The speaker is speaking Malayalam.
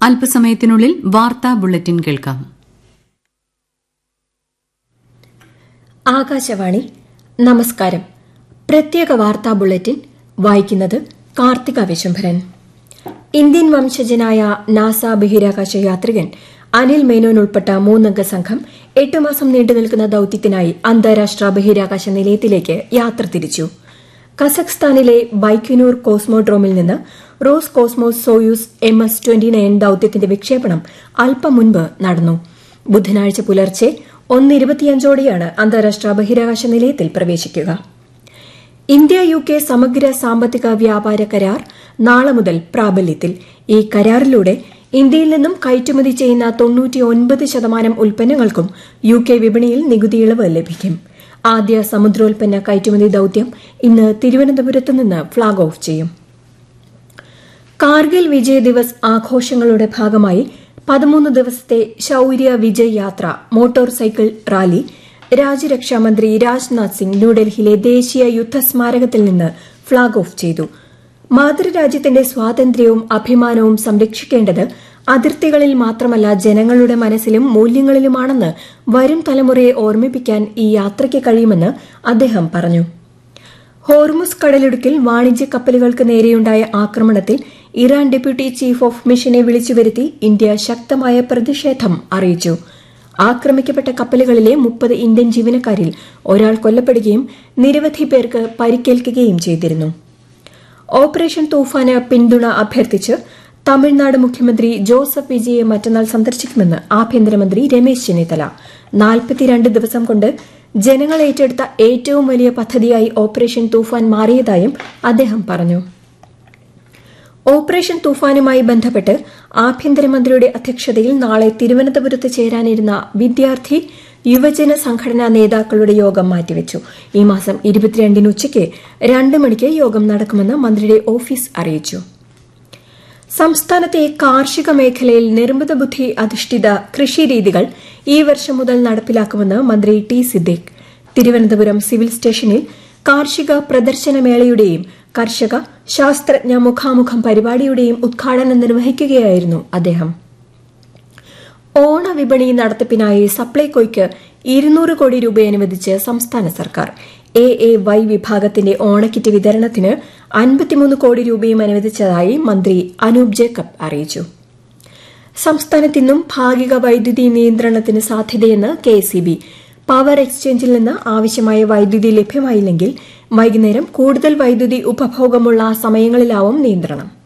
അല്പസമയത്തിനുള്ളിൽ വാർത്താ ബുള്ളറ്റിൻ കേൾക്കാം. ആകാശവാണി. നമസ്കാരം. പ്രത്യേക വാർത്താ ബുള്ളറ്റിൻ വായിക്കുന്നത് കാർത്തിക വിശംഭരൻ. ഇന്ത്യൻ വംശജനായ നാസ ബഹിരാകാശ യാത്രികൻ അനിൽ മേനോൻ ഉൾപ്പെട്ട 3-അംഗ സംഘം 8 മാസം നീണ്ടുനിൽക്കുന്ന ദൌത്യത്തിനായി അന്താരാഷ്ട്ര ബഹിരാകാശ നിലയത്തിലേക്ക് യാത്ര തിരിച്ചു. കസഖ്സ്ഥാനിലെ ബൈക്യുനൂർ കോസ്മോഡ്രോമിൽ നിന്ന് റോസ് കോസ്മോസ് സോയൂസ് MS-29 ദൌത്യത്തിന്റെ വിക്ഷേപണം അല്പം മുൻപ് നടന്നു. ബുധനാഴ്ച പുലർച്ചെ 1:25 അന്താരാഷ്ട്ര ബഹിരാകാശ നിലയത്തിൽ പ്രവേശിക്കുക. ഇന്ത്യ UK സമഗ്ര സാമ്പത്തിക വ്യാപാര കരാർ നാളെ മുതൽ പ്രാബല്യത്തിൽ. ഈ കരാറിലൂടെ ഇന്ത്യയിൽ നിന്നും കയറ്റുമതി ചെയ്യുന്ന 99% ഉൽപ്പന്നങ്ങൾക്കും UK വിപണിയിൽ നികുതി ഇളവ് ലഭിക്കും. ആദ്യ സമുദ്രോൽപ്പന്ന കയറ്റുമതി ദൌത്യം ഇന്ന് തിരുവനന്തപുരത്ത് നിന്ന് ഫ്ളാഗ് ഓഫ് ചെയ്യും. കാർഗിൽ വിജയ് ദിവസ് ആഘോഷങ്ങളുടെ ഭാഗമായി 13 ദിവസത്തെ ശൌര്യ വിജയ് യാത്ര മോട്ടോർ സൈക്കിൾ റാലി രാജ്യരക്ഷാമന്ത്രി രാജ്നാഥ് സിംഗ് ന്യൂഡൽഹിയിലെ ദേശീയ യുദ്ധസ്മാരകത്തിൽ നിന്ന് ഫ്ളാഗ് ഓഫ് ചെയ്തു. മാതൃരാജ്യത്തിന്റെ സ്വാതന്ത്ര്യവും അഭിമാനവും സംരക്ഷിക്കേണ്ടത് അതിർത്തികളിൽ മാത്രമല്ല ജനങ്ങളുടെ മനസ്സിലും മൂല്യങ്ങളിലുമാണെന്ന് വരും തലമുറയെ ഓർമ്മിപ്പിക്കാൻ ഈ യാത്രയ്ക്ക് കഴിയുമെന്ന് അദ്ദേഹം പറഞ്ഞു. ഹോർമുസ് കടലിടുക്കിൽ വാണിജ്യ കപ്പലുകൾക്ക് നേരെയുണ്ടായ ആക്രമണത്തിൽ ഇറാൻ ഡെപ്യൂട്ടി ചീഫ് ഓഫ് മിഷനെ വിളിച്ചുവരുത്തി ഇന്ത്യ ശക്തമായ പ്രതിഷേധം അറിയിച്ചു. ആക്രമിക്കപ്പെട്ട കപ്പലുകളിലെ 30 ഇന്ത്യൻ ജീവനക്കാരിൽ ഒരാൾ കൊല്ലപ്പെടുകയും നിരവധി പേർക്ക് പരിക്കേൽക്കുകയും ചെയ്തിരുന്നു. ഓപ്പറേഷൻ തൂഫാന് പിന്തുണ അഭ്യർത്ഥിച്ച് തമിഴ്നാട് മുഖ്യമന്ത്രി ജോസഫ് വിജയെ മറ്റന്നാൾ സന്ദർശിക്കുമെന്ന് ആഭ്യന്തരമന്ത്രി രമേശ് ചെന്നിത്തല. 42 ദിവസം കൊണ്ട് ജനങ്ങൾ ഏറ്റെടുത്ത ഏറ്റവും വലിയ പദ്ധതിയായി ഓപ്പറേഷൻ തൂഫാൻ മാറിയതായും അദ്ദേഹം പറഞ്ഞു. ഓപ്പറേഷൻ തൂഫാനുമായി ബന്ധപ്പെട്ട് ആഭ്യന്തരമന്ത്രിയുടെ അധ്യക്ഷതയിൽ നാളെ തിരുവനന്തപുരത്ത് ചേരാനിരുന്ന വിദ്യാർത്ഥി യുവജന സംഘടനാ നേതാക്കളുടെ യോഗം മാറ്റിവെച്ചു. ഈ മാസം 22 ഉച്ചയ്ക്ക് 2 മണിക്ക് യോഗം നടക്കുമെന്ന് മന്ത്രിയുടെ ഓഫീസ് അറിയിച്ചു. സംസ്ഥാനത്തെ കാർഷിക മേഖലയിൽ നിർമ്മിത ബുദ്ധി അധിഷ്ഠിത കൃഷിരീതികൾ ഈ വർഷം മുതൽ നടപ്പിലാക്കുമെന്ന് മന്ത്രി ടി സിദ്ദീഖ് തിരുവനന്തപുരം സിവിൽ സ്റ്റേഷനിൽ കാർഷിക പ്രദർശനമേളയുടെയും കർഷക ശാസ്ത്രജ്ഞ മുഖാമുഖം പരിപാടിയുടെയും ഉദ്ഘാടനം നിർവഹിക്കുകയായിരുന്നു അദ്ദേഹം. ഓണവിപണി നടത്തിപ്പിനായി സപ്ലൈകോയ്ക്ക് 200 കോടി രൂപ അനുവദിച്ച് സംസ്ഥാന സർക്കാർ. AAY വിഭാഗത്തിന്റെ ഓണക്കിറ്റ് വിതരണത്തിന് 53 കോടി രൂപയും അനുവദിച്ചതായി മന്ത്രി അനൂപ് ജേക്കബ് അറിയിച്ചു. സംസ്ഥാനത്ത് ഇന്നും ഭാഗിക വൈദ്യുതി നിയന്ത്രണത്തിന് സാധ്യതയെന്ന് KSEB. പവർ എക്സ്ചേഞ്ചിൽ നിന്ന് ആവശ്യമായ വൈദ്യുതി ലഭ്യമായില്ലെങ്കിൽ വൈകുന്നേരം കൂടുതൽ വൈദ്യുതി ഉപഭോഗമുള്ള സമയങ്ങളിലാവും നിയന്ത്രണം.